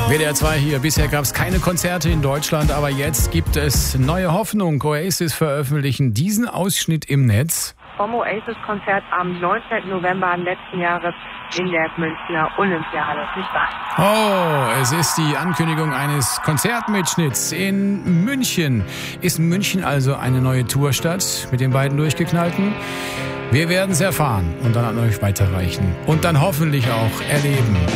WDR 2 hier. Bisher gab es keine Konzerte in Deutschland, aber jetzt gibt es neue Hoffnung. Oasis veröffentlichen diesen Ausschnitt im Netz. Vom Oasis-Konzert am 19. November letzten Jahres in der Münchner Olympiahalle. Nicht wahr? Oh, es ist die Ankündigung eines Konzertmitschnitts in München. Ist München also eine neue Tourstadt mit den beiden Durchgeknallten? Wir werden es erfahren und dann an euch weiterreichen und dann hoffentlich auch erleben.